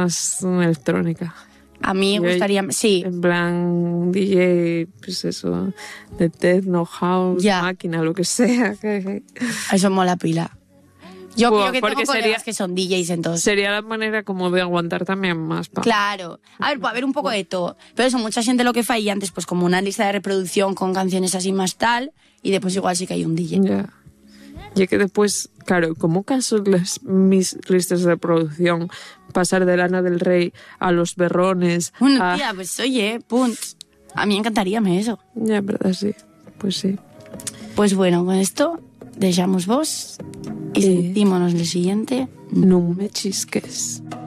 más electrónica. A mí me gustaría... Sí. En plan DJ, pues eso, de techno, house, máquina, lo que sea. Eso mola pila. Yo creo que porque tengo colegas que son DJs entonces. Sería la manera como de aguantar también más. Claro. A ver, puede haber un poco de todo. Pero eso, mucha gente lo que fa y antes, pues como una lista de reproducción con canciones así más tal, y después igual sí que hay un DJ. Ya. Y que después, claro, ¿cómo caso mis listas de reproducción? Pasar de Lana del Rey a Los Berrones. Bueno, tía, pues oye, punt. A mí encantaríame eso. Ya, en verdad, sí. Pues sí. Pues bueno, con esto dejamos vos y sentímonos el siguiente. No me chisques.